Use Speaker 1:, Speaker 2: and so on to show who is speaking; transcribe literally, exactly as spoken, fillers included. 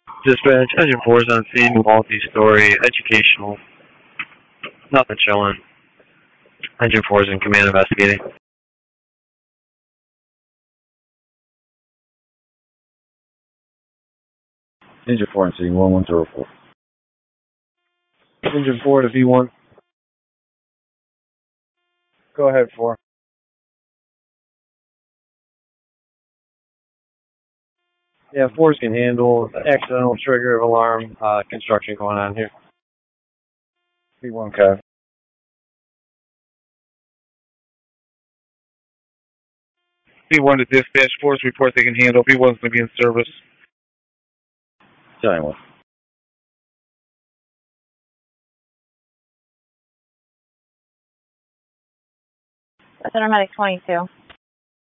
Speaker 1: Dispatch, Engine four is on scene, multi-story, educational. Nothing showing. Engine four is in command investigating.
Speaker 2: Engine four on scene, one one zero four.
Speaker 3: Engine four to V one. Go ahead, four. Yeah, fours can handle accidental trigger of alarm, uh, construction going on here. V one, Kev.
Speaker 4: V one to dispatch, force report they can handle. V one's going to be in service.
Speaker 2: Giant one.
Speaker 5: Center Medic twenty-two.